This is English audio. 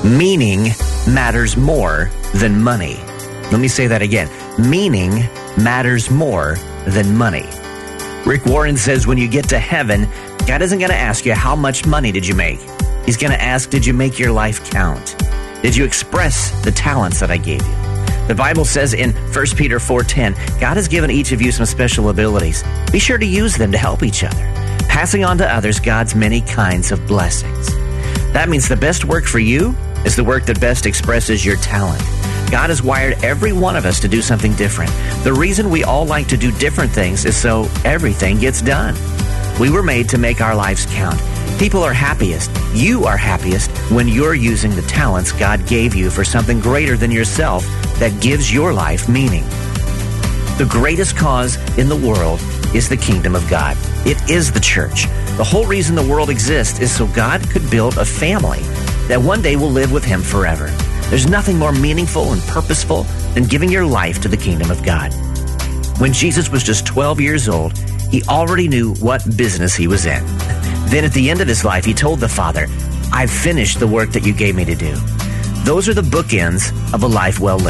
Meaning matters more than money. Let me say that again. Meaning matters more than money. Rick Warren says when you get to heaven, God isn't going to ask you how much money did you make. He's going to ask, did you make your life count? Did you express the talents that I gave you? The Bible says in 1 Peter 4:10, God has given each of you some special abilities. Be sure to use them to help each other, passing on to others God's many kinds of blessings. That means the best work for you is the work that best expresses your talent. God has wired every one of us to do something different. The reason we all like to do different things is so everything gets done. We were made to make our lives count. People are happiest, you are happiest, when you're using the talents God gave you for something greater than yourself that gives your life meaning. The greatest cause in the world is the kingdom of God. It is the church. The whole reason the world exists is so God could build a family that one day will live with Him forever. There's nothing more meaningful and purposeful than giving your life to the kingdom of God. When Jesus was just 12 years old, He already knew what business He was in. Then at the end of His life, He told the Father, I've finished the work that you gave me to do. Those are the bookends of a life well lived.